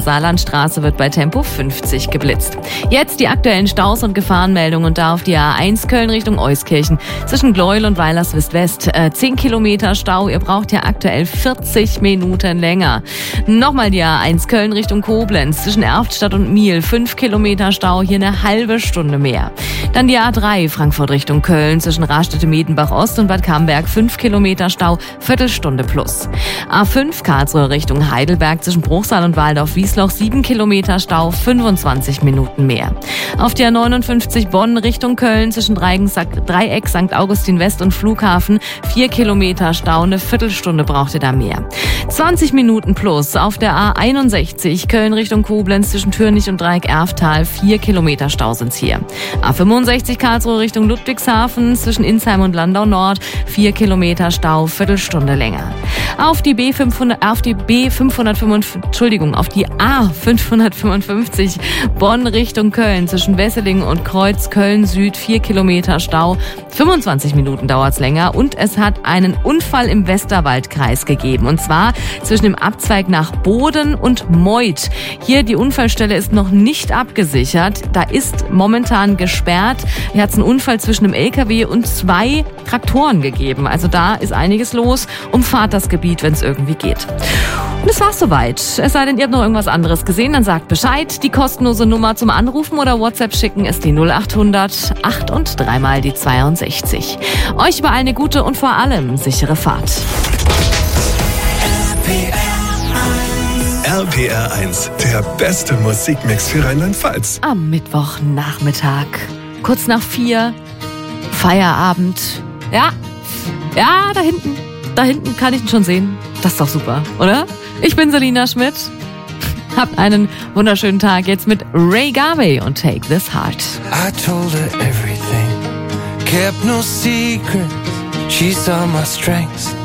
Saarlandstraße wird bei Tempo 50 geblitzt. Jetzt die aktuellen Staus und Gefahrenmeldungen und da auf die A1 Köln Richtung Euskirchen zwischen Gleuel und Weilerswist-West. 10 Kilometer Stau, ihr braucht ja aktuell 40 Minuten länger. Nochmal die A1 Köln Richtung Koblenz zwischen Erftstadt und Miel. 5 Kilometer Stau, hier eine halbe Stunde mehr. Dann die A3 Frankfurt Richtung Köln zwischen Rastedt-Miedenbach Ost und Bad Camberg. 5 Kilometer Stau, Viertelstunde plus. A5 Karlsruhe Richtung Heidelberg zwischen Bruchsal und Waldorf-Wiesloch 7 Kilometer Stau, 25 Minuten mehr. Auf der 59 Bonn Richtung Köln zwischen Dreieck St. Augustin West und Flughafen 4 Kilometer Stau, eine Viertelstunde braucht ihr da mehr. 20 Minuten plus auf der A61 Köln Richtung Koblenz zwischen Türnich und Dreieck Erftal 4 Kilometer Stau sind's hier. A65 Karlsruhe Richtung Ludwigshafen zwischen Insheim und Landau Nord 4 Kilometer Stau, Viertelstunde länger. Auf die A555 Bonn Richtung Köln zwischen Wesseling und Kreuz Köln Süd 4 Kilometer Stau. 25 Minuten dauert's länger und es hat einen Unfall im Westerwaldkreis gegeben und zwar zwischen dem Abzweig nach Boden und Meuth. Hier die Unfallstelle ist noch nicht abgesichert. Da ist momentan gesperrt. Hier hat's einen Unfall zwischen einem LKW und 2 Traktoren gegeben. Also da ist einiges los. Umfahrt das Gebiet, wenn es irgendwie geht. Und das war's soweit. Es sei denn, ihr habt noch irgendwas anderes gesehen, dann sagt Bescheid. Die kostenlose Nummer zum Anrufen oder WhatsApp schicken ist die 0800 8 und 3 mal die 62. Euch überall eine gute und vor allem sichere Fahrt. RPR 1, der beste Musikmix für Rheinland-Pfalz. Am Mittwochnachmittag, kurz nach 4, Feierabend. Ja, da hinten kann ich ihn schon sehen. Das ist doch super, oder? Ich bin Selina Schmidt. Habt einen wunderschönen Tag jetzt mit Ray Garvey und Take This Heart. I told her everything, kept no secrets. She saw my strengths